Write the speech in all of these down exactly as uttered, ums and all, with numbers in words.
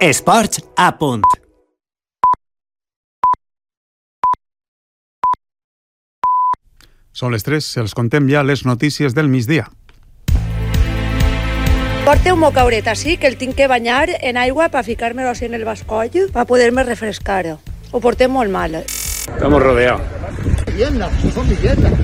Esports a punt. Són les tres, els contem ja les notícies del migdia. Porte un mocauret així, que el tinc que banyar en aigua per ficar-me-lo així en el bascoll, per poder-me refrescar. Ho portem molt mal. Estamos rodeados. Viviendas, no son viviendas.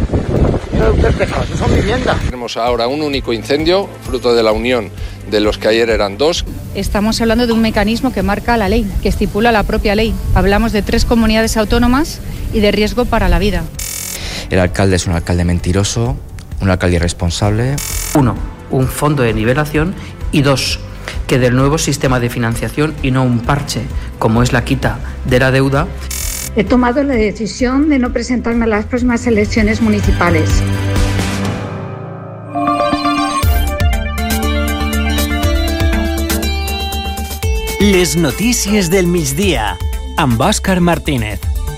No son viviendas. Tenemos ahora un único incendio, fruto de la unión de los que ayer eran dos. Estamos hablando de un mecanismo que marca la ley, que estipula la propia ley. Hablamos de tres comunidades autónomas y de riesgo para la vida. El alcalde es un alcalde mentiroso, un alcalde irresponsable. Uno, un fondo de nivelación, y dos, que del nuevo sistema de financiación y no un parche, como es la quita de la deuda. He tomado la decisión de no presentarme a las próximas elecciones municipales. Les notícies del migdia, amb Òscar Martínez.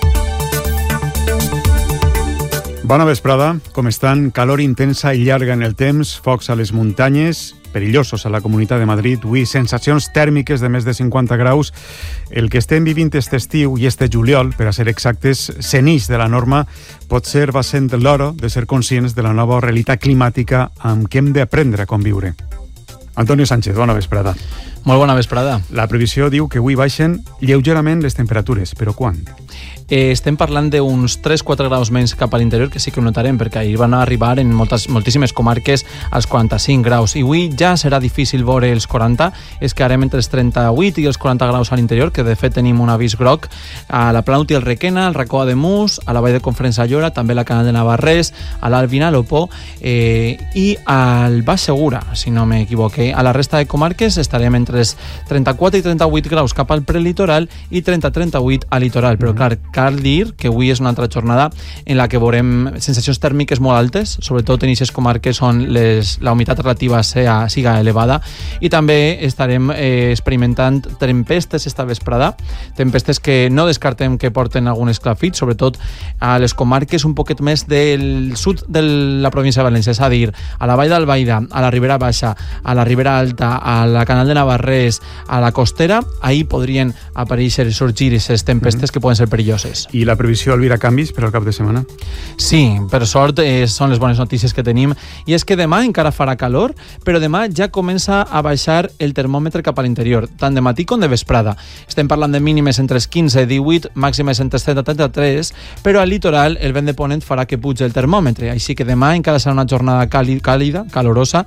Bona vesprada, com estan? Calor intensa i llarga en el temps, focs a les muntanyes, perillosos a la Comunitat de Madrid, avui sensacions tèrmiques de més de cinquanta graus. El que estem vivint aquest estiu i este juliol, per a ser exactes, s'enix de la norma, pot ser va sent l'hora de ser conscients de la nova realitat climàtica amb què hem d'aprendre a conviure. Antonio Sánchez, bona vesprada. Molt bona vesprada. La previsió diu que avui baixen lleugerament les temperatures, però quan? Eh, estem parlant d'uns tres a quatre graus menys cap a l'interior, que sí que ho notarem, perquè ahir van arribar en moltes, moltíssimes comarques als quaranta-cinc graus, i avui ja serà difícil veure els quaranta, és que harem entre els trenta-vuit i els quaranta graus a l'interior, que de fet tenim un avís groc a la Planut i el Requena, al Racó de Mus, a la Vall de Confrens a Llora, també a la Canal de Navarrés, a l'Albina, a l'Opó, eh, i al Baix Segura, si no m'equivoque. A la resta de comarques estarem entre els trenta-quatre i trenta-vuit graus cap al prelitoral i trenta a trenta-vuit al litoral, però clar, cal dir que avui és una altra jornada en la que veurem sensacions tèrmiques molt altes, sobretot en aquestes comarques on les, la humitat relativa sea, siga elevada, i també estarem eh, experimentant tempestes esta vesprada, tempestes que no descartem que porten algun esclafit, sobretot a les comarques un poquet més del sud de la província de València, és a dir, a la Vall d'Albaida, a la Ribera Baixa, a la Ribera Alta, a la Canal de Navarrés, a la costera, ahir podrien aparèixer i sorgir aquestes tempestes mm-hmm. que poden ser perilloses. I la previsió, Elvira, canvis per al cap de setmana? Sí, per sort eh, són les bones notícies que tenim, i és que demà encara farà calor, però demà ja comença a baixar el termòmetre cap a l'interior, tant de matí com de vesprada. Estem parlant de mínimes entre els quinze i divuit, màximes entre els trenta i trenta-tres, però al litoral el vent de ponent farà que pugi el termòmetre, així que demà encara serà una jornada càlida, calorosa,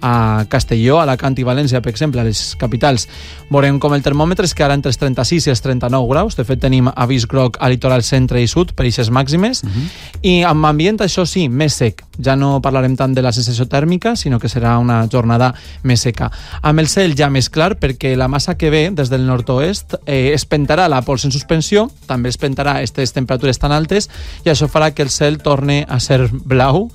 a Castelló, Alacant i València, per exemple, a les capitals. Veurem com el termòmetre es quedarà entre els trenta-sis i els trenta-nou graus, de fet tenim avís groc a litoral centre i sud per aquestes màximes, uh-huh. i amb ambient, això sí, més sec. Ja no parlarem tant de la sensació tèrmica, sinó que serà una jornada més seca. Amb el cel ja més clar, perquè la massa que ve des del nord-oest eh, espentarà la pols en suspensió, també espentarà aquestes temperatures tan altes, i això farà que el cel torni a ser blau,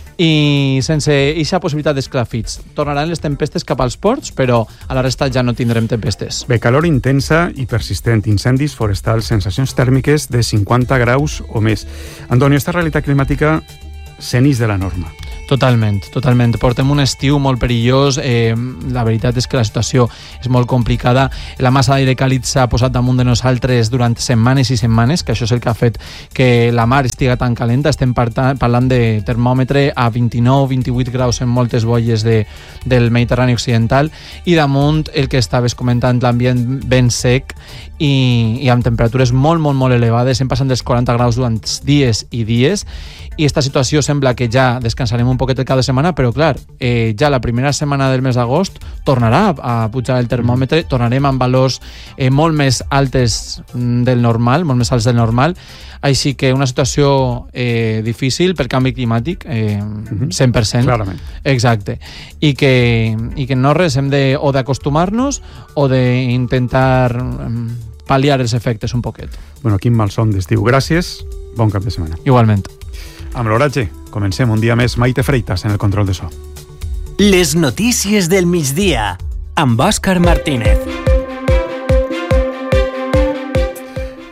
i sense aquesta possibilitat d'esclafits. Tornaran les tempestes cap als ports, però a la resta ja no tindrem tempestes. Bé, calor intensa i persistent, incendis forestals, sensacions tèrmiques de cinquanta graus o més. Antonio, esta realitat climàtica s'enix de la norma. Totalment, totalment. Portem un estiu molt perillós, eh, la veritat és que la situació és molt complicada. La massa d'aire càlid s'ha posat damunt de nosaltres durant setmanes i setmanes, que això és el que ha fet que la mar estiga tan calenta. Estem parlant de termòmetre a vint-i-nou vint-i-vuit graus en moltes boies de, del Mediterrani occidental, i damunt el que estaves comentant, l'ambient ben sec i, i amb temperatures molt, molt, molt elevades. Hem passat dels quaranta graus durant dies i dies, i esta situació sembla que ja descansarem un poquet cada setmana, però clar, eh, ja la primera setmana del mes d'agost tornarà a pujar el termòmetre, tornarem amb valors eh, molt més altes del normal, molt més alts del normal, així que una situació eh, difícil per canvi climàtic, eh, cent per cent. Clarament. Exacte. I que, i que no res, hem de, o d'acostumar-nos o d'intentar um, pal·liar els efectes un poquet. Bueno, quin malson d'estiu. Gràcies, bon cap de setmana. Igualment. Amb l'oratge, comencem un dia més. Maite Freitas en el control de so. Les notícies del migdia, amb Òscar Martínez.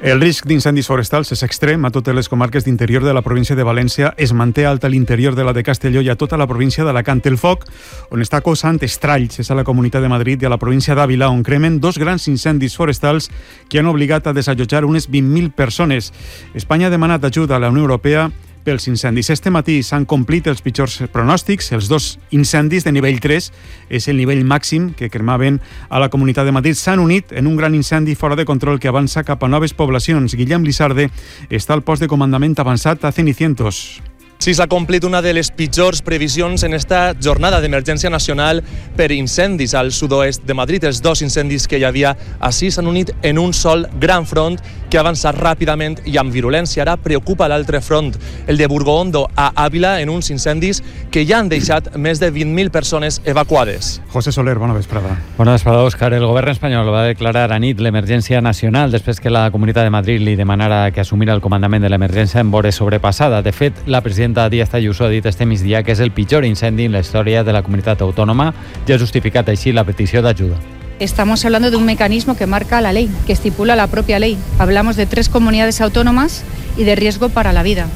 El risc d'incendis forestals és extrem a totes les comarques d'interior de la província de València. Es manté alt a l'interior de la de Castelló i a tota la província d'Alacant. El foc, on està causant estralls, és a la Comunitat de Madrid i a la província d'Àvila, on cremen dos grans incendis forestals que han obligat a desallotjar unes vint mil persones. Espanya ha demanat ajuda a la Unió Europea pels incendis. Este matí s'han complit els pitjors pronòstics. Els dos incendis de nivell tres, és el nivell màxim que cremaven a la Comunitat de Madrid, s'han unit en un gran incendi fora de control que avança cap a noves poblacions. Guillem Lizarde està al post de comandament avançat a Cenicientos. Sí, s'ha complit una de les pitjors previsions en esta jornada d'emergència nacional per incendis al sud-oest de Madrid. Els dos incendis que hi havia així s'han unit en un sol gran front que ha avançat ràpidament i amb virulència. Ara preocupa l'altre front, el de Burgondo a Àvila, en uns incendis que ja han deixat més de vint mil persones evacuades. José Soler, bona vesprada. Bona vesprada, Òscar. El govern espanyol va declarar a nit l'emergència nacional després que la Comunitat de Madrid li demanara que assumira el comandament de l'emergència en vore sobrepassada. De fet, la presidenta Díaz Ayuso ha dit este migdia que és el pitjor incendi en la història de la comunitat autònoma i ha justificat així la petició d'ajuda. Estamos hablando de un mecanismo que marca la ley, que estipula la propia ley. Hablamos de tres comunidades autónomas y de riesgo para la vida.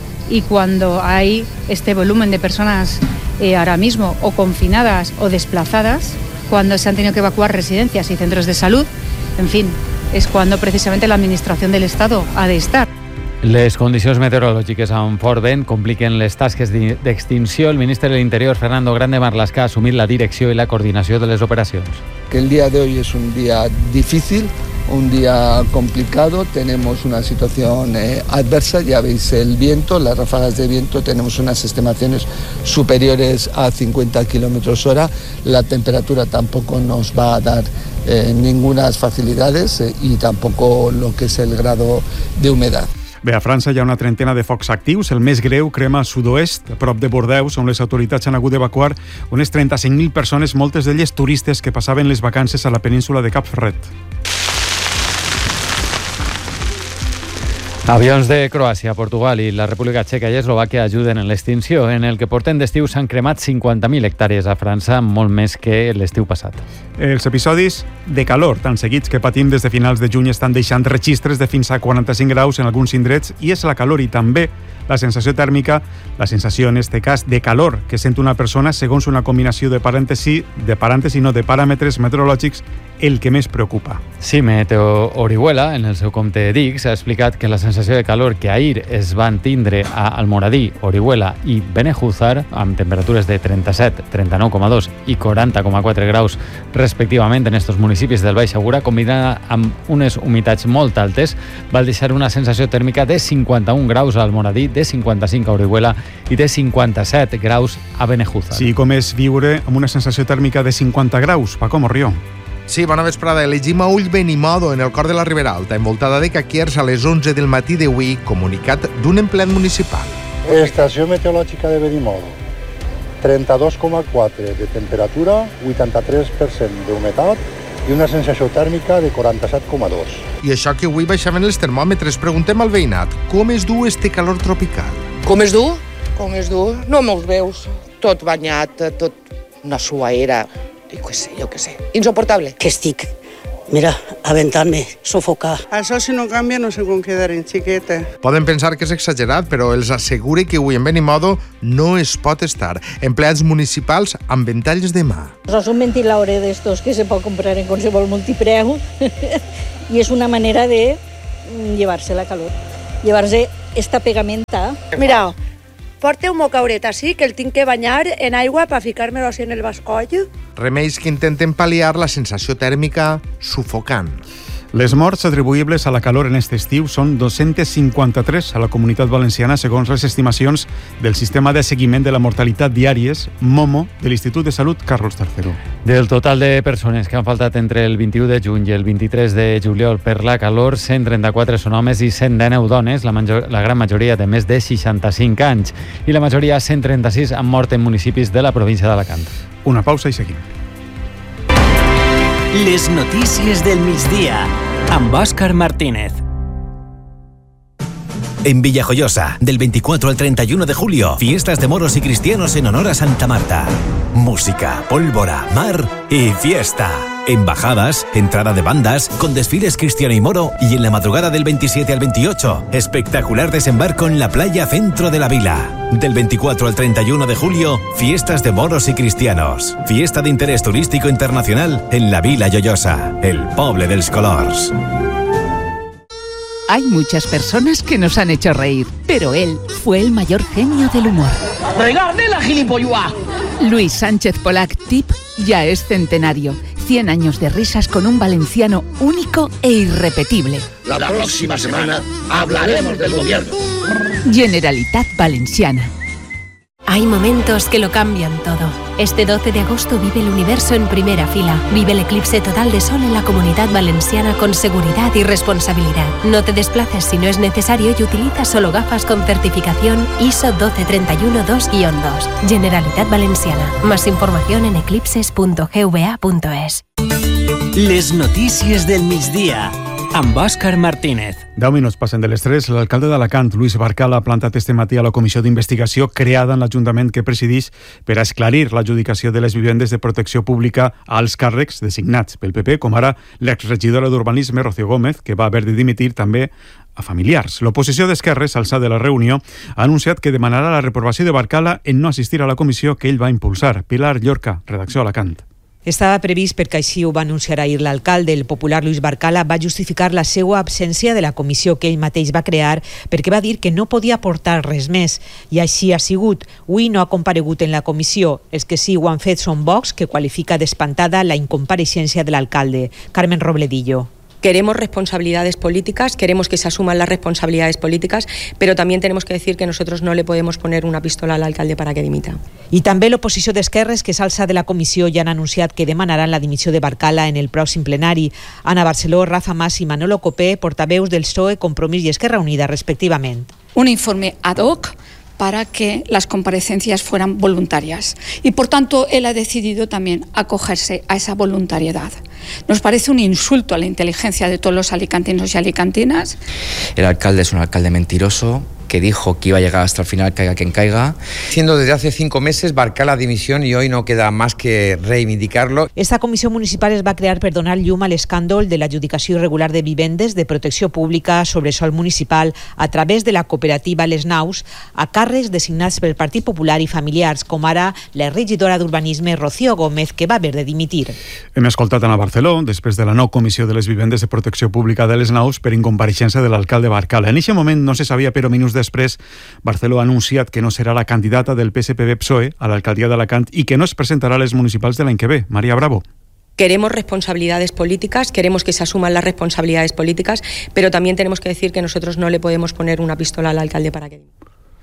Y cuando hay este volumen de personas eh, ahora mismo o confinadas o desplazadas, cuando se han tenido que evacuar residencias y centros de salud, en fin, es cuando precisamente la administración del Estado ha de estar. Les condicions meteorològiques amb fort vent compliquen les tasques d'extinció. El ministre de l'Interior, Fernando Grande Marlaska, ha assumit la direcció i la coordinació de les operacions. Que el día de hoy es un día difícil, un día complicado, tenemos una situación eh, adversa, ya veis el viento, las ráfagas de viento, tenemos unas estimaciones superiores a cincuenta kilómetros hora, la temperatura tampoco nos va a dar eh, ningunas facilidades eh, y tampoco lo que es el grado de humedad. Bé, a França hi ha una trentena de focs actius. El més greu crema al sud-oest, a prop de Bordeus, on les autoritats han hagut d'evacuar unes trenta-cinc mil persones, moltes d'elles turistes que passaven les vacances a la península de Cap Ferret. Avions de Croàcia, Portugal i la República Txeca i Eslovàquia ajuden en l'extinció. En el que porten d'estiu s'han cremat cinquanta mil hectàrees a França, molt més que l'estiu passat. Els episodis de calor tan seguits que patim des de finals de juny estan deixant registres de fins a quaranta-cinc graus en alguns indrets, i és la calor i també la sensació tèrmica, la sensació en este cas de calor que sent una persona segons una combinació de parèntesi, de parèntesi no de paràmetres meteorològics, el que més preocupa. Sí, Meteo Orihuela, en el seu compte d'X, ha explicat que la sensació de calor que ahir es van tindre a Almoradí, Orihuela i Benejúzar, amb temperatures de trenta-set, trenta-nou coma dos i quaranta coma quatre graus respectivament en estos municipis del Baix Segura, combinada amb unes humitats molt altes, va deixar una sensació tèrmica de cinquanta-un graus a Almoradí, de cinquanta-cinc a Orihuela i de cinquanta-set graus a Benejúzar. Sí, com és viure amb una sensació tèrmica de cinquanta graus, Paco Morrió. Sí, bona vesprada. Elegim a Ull Benimodo, en el cor de la Ribera Alta, envoltada de caquiers a les onze del matí d'avui, comunicat d'un empleat municipal. Estació meteorològica de Benimodo. trenta-dos coma quatre de temperatura, vuitanta-tres per cent d'humitat i una sensació tèrmica de quaranta-set coma dos. I això que avui baixaven els termòmetres. Preguntem al veïnat, com es du este calor tropical? Com es du? Com es du? No me'ls veus. Tot banyat, tot una suaera. I què sé, jo què sé. Insoportable. Que estic, mira, aventant-me, sofocar. Això si no canvia no sé com quedarem, xiqueta. Poden pensar que és exagerat, però els assegure que avui en Benimodo no es pot estar. Empleats municipals amb ventalls de mà. Es un ventilador d'estos que se pot comprar en qualsevol multipreu i és una manera de llevar-se la calor, llevar-se esta pegamenta. Mira, porta un mocauret així, que el tinc que banyar en aigua per ficar-me-lo així en el bascoll. Remeis que intenten pal·liar la sensació tèrmica sufocant. Les morts atribuïbles a la calor en aquest estiu són dos-cents cinquanta-tres a la Comunitat Valenciana, segons les estimacions del Sistema de Seguiment de la Mortalitat Diàries, MOMO, de l'Institut de Salut Carlos tercero. Del total de persones que han faltat entre el vint-i-u de juny i el vint-i-tres de juliol per la calor, cent trenta-quatre són homes i cent dinou dones, la, major, la gran majoria de més de seixanta-cinc anys, i la majoria, cent trenta-sis, han mort en municipis de la província d'Alacant. Una pausa i seguim. Les notícies del migdia, amb Òscar Martínez. En Villajoyosa, del veinticuatro al treinta y uno de julio, fiestas de moros y cristianos en honor a Santa Marta. Música, pólvora, mar y fiesta. embajadas, entrada de bandas, con desfiles Cristiano y Moro y en la madrugada del veintisiete al veintiocho, espectacular desembarco en la playa centro de la vila. Del veinticuatro al treinta y uno de julio, fiestas de moros y cristianos. Fiesta de interés turístico internacional en la Vila Lloyosa, el poble dels colors. Hay muchas personas que nos han hecho reír, pero él fue el mayor genio del humor. ¡Regarde la gilipollas! Luis Sánchez Polac Tip ya es centenario. cien años de risas con un valenciano único e irrepetible. La próxima semana hablaremos del gobierno. Generalitat Valenciana. Hay momentos que lo cambian todo. Este doce de agosto vive el universo en primera fila. Vive el eclipse total de sol en la Comunidad Valenciana con seguridad y responsabilidad. No te desplaces si no es necesario y utiliza solo gafas con certificación I S O doce treinta y uno dos guion dos. Generalitat Valenciana. Más información en eclipses punto g v a punto es. Les notícies del migdia amb Òscar Martínez. deu minuts passen de les tres. L'alcalde d'Alacant, Luis Barcala, ha plantat este matí a la comissió d'investigació creada en l'Ajuntament que presideix per a esclarir l'adjudicació de les vivendes de protecció pública als càrrecs designats pel P P, com ara l'exregidora d'Urbanisme, Rocío Gómez, que va haver de dimitir també a familiars. L'oposició d'Esquerres, al ser de la reunió, ha anunciat que demanarà la reprovació de Barcala en no assistir a la comissió que ell va impulsar. Pilar Llorca, redacció Alacant. Estava previst perquè així ho va anunciar ahir l'alcalde. El popular Luis Barcala va justificar la seva absència de la comissió que ell mateix va crear perquè va dir que no podia aportar res més. I així ha sigut. Avui no ha comparegut en la comissió. Els que sí ho han fet són Vox, que qualifica d'espantada la incompareixença de l'alcalde. Carmen Robledillo. Queremos responsabilidades políticas, queremos que se asuman las responsabilidades políticas, pero también tenemos que decir que nosotros no le podemos poner una pistola al alcalde para que dimita. I també l'oposició d'Esquerres, que s'alça de la comissió, ja han anunciat que demanaran la dimissió de Barcala en el pròxim plenari. Ana Barceló, Rafa Mas i Manolo Copé, portaveus del P S O E, Compromís i Esquerra Unida, respectivament. Un informe ad hoc para que las comparecencias fueran voluntarias. Y por tanto, él ha decidido también acogerse a esa voluntariedad. Nos parece un insulto a la inteligencia de todos los alicantinos y alicantinas. El alcalde es un alcalde mentiroso, que dijo que iba a llegar hasta el final, caiga quien caiga. Siendo desde hace cinco meses Barcala dimisión y hoy no queda más que reivindicarlo. Esta comissió municipal es va crear per donar llum a l'escàndol de l'adjudicació irregular de vivendes de protecció pública sobre sòl municipal a través de la cooperativa Les Naus a càrrecs designats pel Partit Popular i familiars, com ara la regidora d'Urbanisme Rocío Gómez, que va haver de dimitir. Hem escoltat Ana Barceló després de la no comissió de les vivendes de protecció pública de Les Naus per incompareixença de l'alcalde Barcala. En aquest moment no se sabia, però minuts després, Barceló ha anunciat que no serà la candidata del P S P B P S O E a l'alcaldia d'Alacant i que no es presentarà a les municipals de l'any que ve. María Bravo. Queremos responsabilidades políticas, queremos que se asuman las responsabilidades políticas, pero también tenemos que decir que nosotros no le podemos poner una pistola al alcalde para que...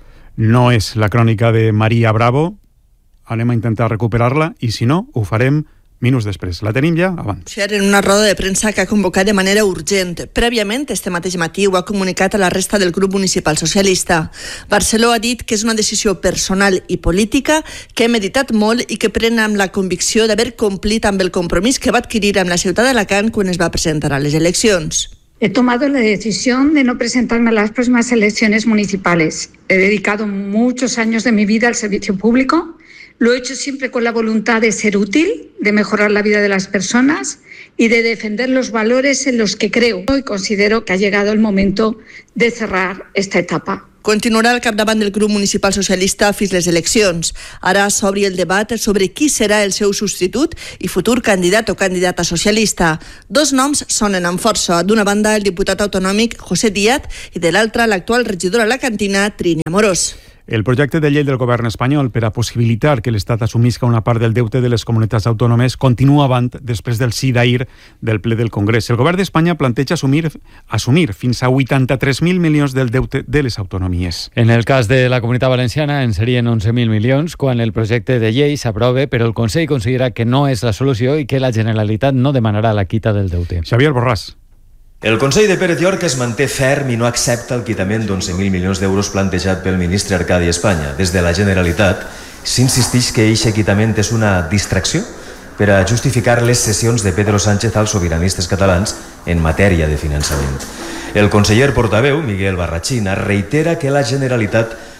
No és la crònica de María Bravo. Anem a intentar recuperar-la i, si no, ho farem minuts després. La tenim ja abans. En una roda de premsa que ha convocat de manera urgent. Prèviament, este mateix matí ho ha comunicat a la resta del grup municipal socialista. Barceló ha dit que és una decisió personal i política que he meditat molt i que pren amb la convicció d'haver complit amb el compromís que va adquirir amb la ciutat d'Alacant quan es va presentar a les eleccions. He tomado la decisión de no presentarme a las próximas elecciones municipales. He dedicado muchos años de mi vida al servicio público. Lo he hecho siempre con la voluntad de ser útil, de mejorar la vida de las personas y de defender los valores en los que creo. Hoy considero que ha llegado el momento de cerrar esta etapa. Continuarà al capdavant del grup municipal socialista fins les eleccions. Ara s'obri el debat sobre qui serà el seu substitut i futur candidat o candidata socialista. Dos noms sonen amb força. D'una banda, el diputat autonòmic José Díaz i de l'altra, l'actual regidora alacantina Trini Amorós. El projecte de llei del govern espanyol per a possibilitar que l'Estat assumisca una part del deute de les comunitats autònomes continua avant després del sí d'ahir del ple del Congrés. El govern d'Espanya planteja assumir, assumir fins a vuitanta-tres mil milions del deute de les autonomies. En el cas de la Comunitat Valenciana en serien onze mil milions quan el projecte de llei s'aprove, però el Consell considera que no és la solució i que la Generalitat no demanarà la quita del deute. Xavier Borràs. El Consell de Pérez Llorca es manté ferm i no accepta el quitament d'onze mil milions d'euros plantejat pel ministre Arcadi Espanya. Des de la Generalitat s'insisteix que eixe quitament és una distracció per a justificar les cessions de Pedro Sánchez als sobiranistes catalans en matèria de finançament. El conseller portaveu, Miguel Barrachina, reitera que la Generalitat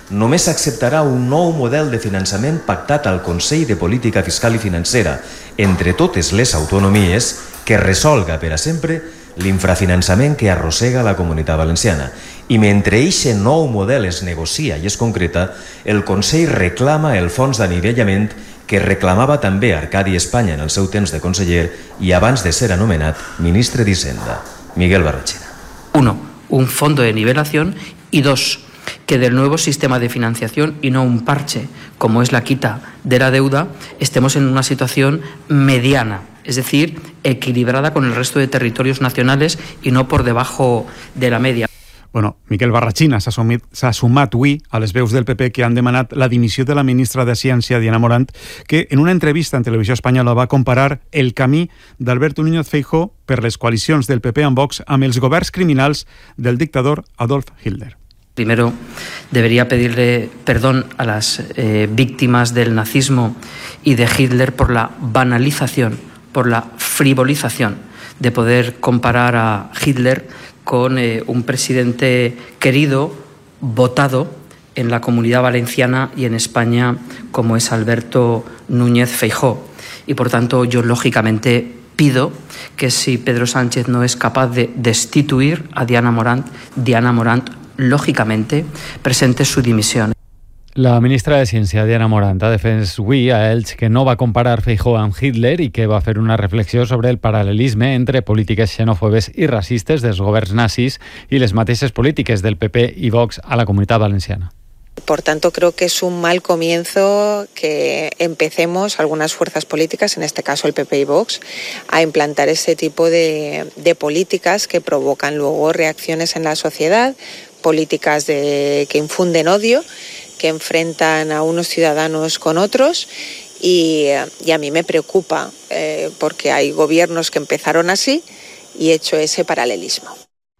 només s'acceptarà un nou model de finançament pactat al Consell de Política Fiscal i Financera entre totes les autonomies que resolga per a sempre l'infrafinançament que arrossega la Comunitat Valenciana. I mentre eixe nou model es negocia i es concreta, el Consell reclama el fons d'anivellament que reclamava també Arcadi Espanya en el seu temps de conseller i abans de ser anomenat ministre d'Hisenda. Miguel Barrachina. Uno, un fondo de nivelación y dos, que del nuevo sistema de financiación y no un parche, como es la quita de la deuda, estemos en una situación mediana, es decir, equilibrada con el resto de territorios nacionales y no por debajo de la media. Bueno, Miquel Barrachina s'ha sumit, s'ha sumat avui a les veus del P P que han demanat la dimissió de la ministra de Ciència, Diana Morant, que en una entrevista en Televisió Espanyola va comparar el camí d'Alberto Núñez Feijóo per les coalicions del P P amb Vox amb els governs criminals del dictador Adolf Hitler. Primero, debería pedirle perdón a las eh, víctimas del nazismo y de Hitler por la banalización, por la frivolización de poder comparar a Hitler con eh, un presidente querido, votado en la Comunidad Valenciana y en España, como es Alberto Núñez Feijóo. Y por tanto, yo lógicamente pido que si Pedro Sánchez no es capaz de destituir a Diana Morant, Diana Morant, lógicamente, presente su dimisión. La ministra de Ciència, Diana Morant, ha defès avui a Elx que no va comparar Feijóo amb Hitler i que va fer una reflexió sobre el paral·lelisme entre polítiques xenòfobes i racistes dels governs nazis i les mateixes polítiques del P P i Vox a la Comunitat Valenciana. Por tanto, creo que es un mal comienzo que empecemos algunas fuerzas políticas, en este caso el P P y Vox, a implantar ese tipo de, de políticas que provocan luego reacciones en la sociedad, políticas de, que infunden odio, que enfrentan a unos ciudadanos con otros y, y a mí me preocupa eh, porque hay gobiernos que empezaron así y he hecho ese paralelismo.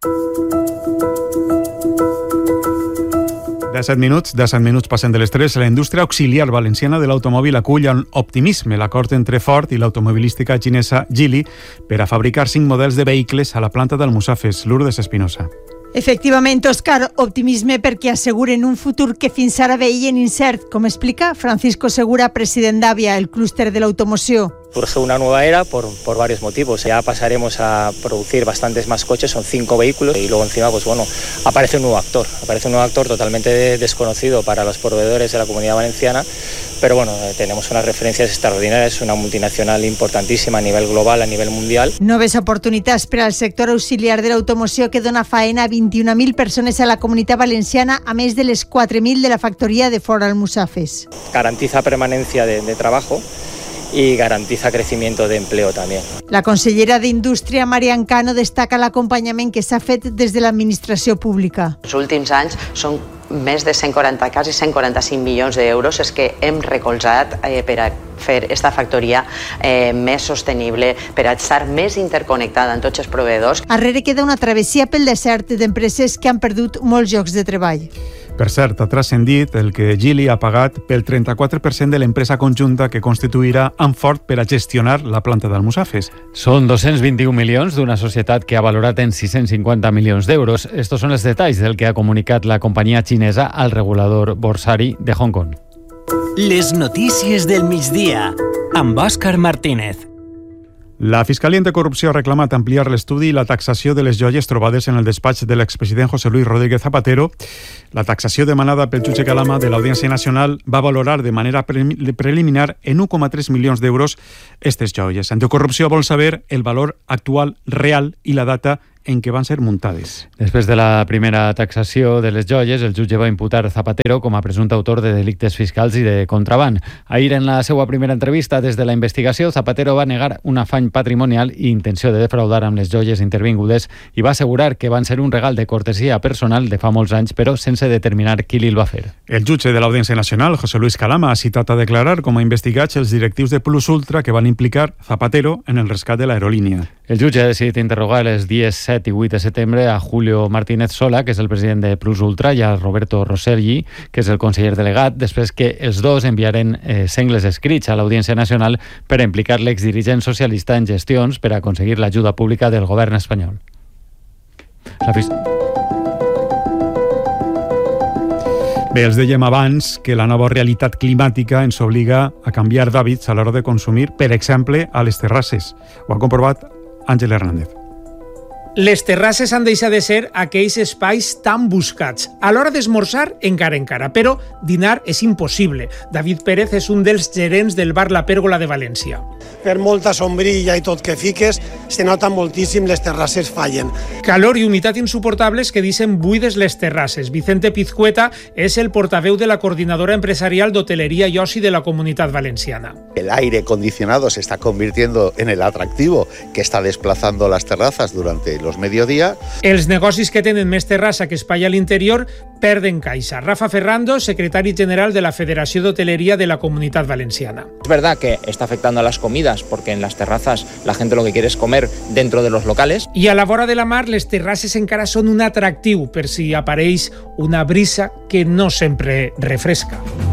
disset minuts, disset minuts passen de les tres. La indústria auxiliar valenciana de l'automòbil acull amb optimisme l'acord entre Ford i l'automobilística xinesa Geely per a fabricar cinc models de vehicles a la planta d'Almussafes. Lourdes Espinosa. Efectivament, Òscar, optimisme perquè asseguren un futur que fins ara veien incert, com explica Francisco Segura, president d'Avia, el clúster de l'automoció. Surge una nueva era por, por varios motivos. Ya pasaremos a producir bastantes más coches, son cinco vehículos y luego encima, pues bueno, aparece un nuevo actor. Aparece un nuevo actor totalmente desconocido para los proveedores de la Comunidad Valenciana, pero bueno, tenemos unas referencias extraordinarias, es una multinacional importantísima a nivel global, a nivel mundial. Noves oportunitats per al sector auxiliar de l'automoció que dona faena a vint-i-una mil persones a la Comunitat Valenciana, a més de les quatre mil de la factoria de Ford Almussafes. Garantiza permanencia de, de trabajo y garantiza crecimiento de empleo también. La consellera d'Indústria, Marian Cano, destaca l'acompanyament que s'ha fet des de l'administració pública. Els últims anys són més de cent quaranta, quasi cent quaranta-cinc milions d'euros és que hem recolzat eh, per a fer esta factoria eh, més sostenible, per a estar més interconnectada amb tots els proveïdors. Arrere queda una travessia pel desert d'empreses que han perdut molts llocs de treball. Per cert, ha transcendit el que Geely ha pagat pel trenta-quatre per cent de l'empresa conjunta que constituirà amb Ford per a gestionar la planta d'Almussafes. Són dos-cents vint-i-un milions d'una societat que ha valorat en sis-cents cinquanta milions d'euros. Estos són els detalls del que ha comunicat la companyia xinesa al regulador borsari de Hong Kong. Les notícies del migdia, amb Òscar Martínez. La Fiscalia Anticorrupció ha reclamat ampliar l'estudi i la taxació de les joies trobades en el despatx de l'expresident José Luis Rodríguez Zapatero. La taxació demanada pel jutge Calama de l'Audiència Nacional va valorar de manera pre preliminar en un coma tres milions d'euros aquestes joies. Anticorrupció vol saber el valor actual real i la data en què van ser muntades. Després de la primera taxació de les joies, el jutge va imputar Zapatero com a presumpte autor de delictes fiscals i de contraban. Ahir, en la seva primera entrevista des de la investigació, Zapatero va negar un afany patrimonial i intenció de defraudar amb les joies intervingudes i va assegurar que van ser un regal de cortesia personal de fa molts anys, però sense determinar qui li el va fer. El jutge de l'Audiència Nacional, José Luis Calama, ha citat a declarar com a investigats els directius de Plus Ultra que van implicar Zapatero en el rescat de l'aerolínia. El jutge ha decidit interrogar els dies set i vuit de setembre a Julio Martínez Sola, que és el president de Plus Ultra, i a Roberto Rosselli, que és el conseller delegat, després que els dos enviaren eh, sengles escrits a l'Audiència Nacional per a implicar l'exdirigent socialista en gestions per a aconseguir l'ajuda pública del govern espanyol. La fis... Bé, els dèiem abans que la nova realitat climàtica ens obliga a canviar d'hàbits a l'hora de consumir, per exemple, a les terrasses. Ho ha comprovat Àngel Hernández. Les terrasses han deixat de ser aquells espais tan buscats. A l'hora d'esmorzar, encara, encara, però dinar és impossible. David Pérez és un dels gerents del bar La Pèrgola de València. Per molta sombrilla i tot que fiques, se nota moltíssim, les terrasses fallen. Calor i humitat insuportables que deixen buides les terrasses. Vicente Pizcueta és el portaveu de la Coordinadora Empresarial d'Hotelería i Oci de la Comunitat Valenciana. El aire acondicionado se está convirtiendo en el atractivo que está desplazando las terrazas durante los mediodía. Els negocis que tenen més terrassa que espai a l'interior perden caixa. Rafa Ferrando, secretari general de la Federació d'Hotelería de la Comunitat Valenciana. Es verdad que está afectando a las comidas porque en las terrazas la gente lo que quiere es comer dentro de los locales. I a la vora de la mar les terrasses encara són un atractiu per si apareix una brisa que no sempre refresca.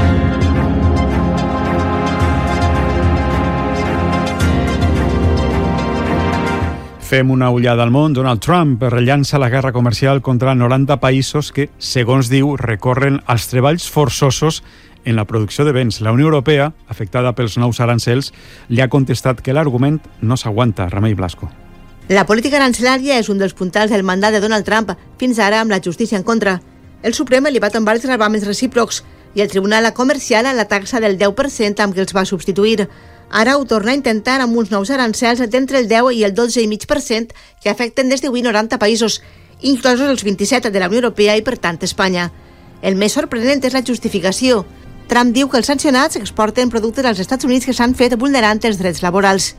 Fem una ullada al món. Donald Trump rellança la guerra comercial contra noranta països que, segons diu, recorren als treballs forçosos en la producció de béns. La Unió Europea, afectada pels nous arancels, li ha contestat que l'argument no s'aguanta. Remei Blasco. La política arancelària és un dels puntals del mandat de Donald Trump, fins ara amb la justícia en contra. El Suprem li va tombar els gravàmens recíprocs i el Tribunal Comercial la taxa del deu per cent amb què els va substituir. Ara ho torna a intentar amb uns nous arancels d'entre el deu i el dotze coma cinc per cent que afecten des d'avui noranta països, inclosos els vint-i-set de la Unió Europea i, per tant, Espanya. El més sorprenent és la justificació. Trump diu que els sancionats exporten productes als Estats Units que s'han fet vulnerant els drets laborals.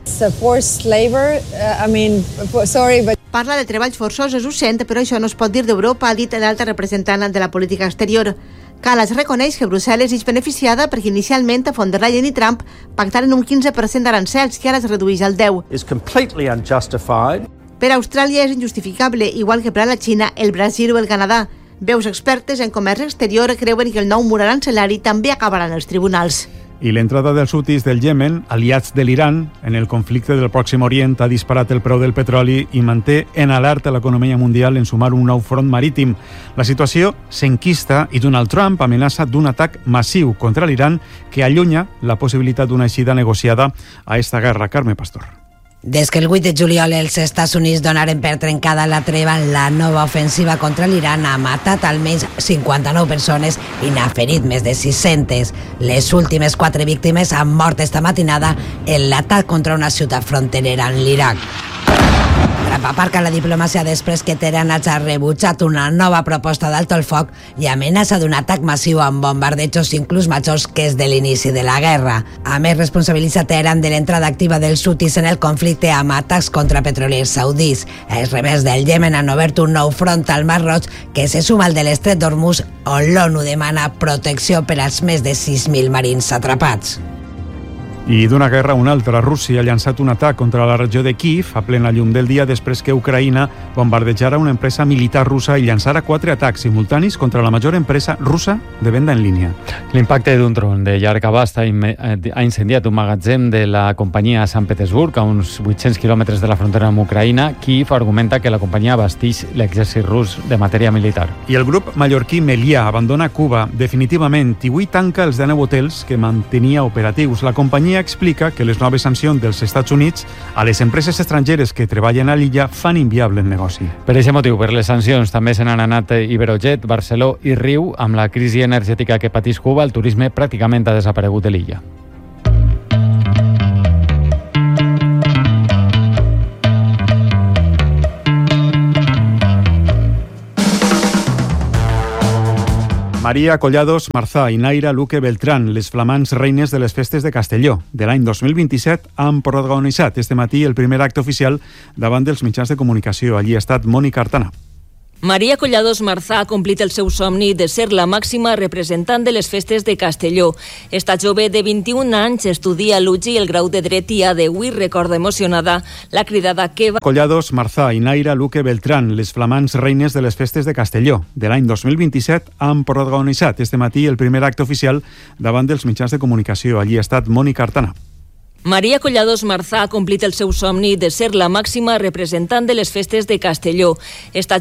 Parla de treballs forçosos, ho sent, però això no es pot dir d'Europa, ha dit l'alta representant de la política exterior. Calas reconeix que Brussel·les és beneficiada perquè inicialment von der Leyen i Trump pactaren un quinze per cent d'arancels, que ara es redueix al deu per cent. Per a Austràlia és injustificable, igual que per a la Xina, el Brasil o el Canadà. Veus expertes en comerç exterior creuen que el nou mur arancelari també acabarà en els tribunals. I l'entrada dels hutis del Iemen, aliats de l'Iran, en el conflicte del Pròxim Orient ha disparat el preu del petroli i manté en alerta l'economia mundial en sumar un nou front marítim. La situació s'enquista i Donald Trump amenaça d'un atac massiu contra l'Iran que allunya la possibilitat d'una eixida negociada a esta guerra. Carme Pastor. Des que el vuit de juliol els Estats Units donaren per trencada la treva en la nova ofensiva contra l'Iran, ha matat almenys cinquanta-nou persones i n'ha ferit més de sis-centes. Les últimes quatre víctimes han mort esta matinada en l'atac contra una ciutat fronterera en l'Iraq. Trump aparca la diplomàcia després que Teheran hagi rebutjat una nova proposta d'alto el foc i amenaça d'un atac massiu amb bombardejos inclús majors que és de l'inici de la guerra. A més, responsabilitza Teheran de l'entrada activa dels hutis en el conflicte amb atacs contra petroliers saudís. Els rebels del Iemen han obert un nou front al Mar Roig que se suma al de l'Estret d'Hormuz, on l'ONU demana protecció per als més de sis mil marins atrapats. I d'una guerra a una altra, Rússia ha llançat un atac contra la regió de Kíev a plena llum del dia després que Ucraïna bombardejara una empresa militar russa i llançara quatre atacs simultanis contra la major empresa russa de venda en línia. L'impacte d'un dron de llarg abast ha incendiat un magatzem de la companyia a Sant Petersburg, a uns vuit-cents quilòmetres de la frontera amb Ucraïna. Kíev argumenta que la companyia abasteix l'exèrcit rus de matèria militar. I el grup mallorquí Melià abandona Cuba definitivament i avui tanca els deu hotels que mantenia operatius. La companyia explica que les noves sancions dels Estats Units a les empreses estrangeres que treballen a l'illa fan inviable el negoci. Per aquest motiu, per les sancions, també se n'han anat Iberojet, Barceló i Riu. Amb la crisi energètica que pateix Cuba, el turisme pràcticament ha desaparegut de l'illa. Maria Collados Marzà i Naira Luque Beltrán, les flamants reines de les festes de Castelló. De l'any dos mil vint-i-set han protagonitzat este matí el primer acte oficial davant dels mitjans de comunicació. Allí ha estat Mònica Artana. Maria Collados Marzà ha complit el seu somni de ser la màxima representant de les festes de Castelló. Esta jove de vint-i-un anys estudia a l'U G I el grau de Dret i avui recorda emocionada la cridada que va... Collados Marzà i Naira Luque Beltrán, les flamants reines de les festes de Castelló. De l'any dos mil vint-i-set han protagonitzat este matí el primer acte oficial davant dels mitjans de comunicació. Allí ha estat Mònica Artana. Maria Collados Marzà ha complit el seu somni de ser la màxima representant de les festes de Castelló. Esta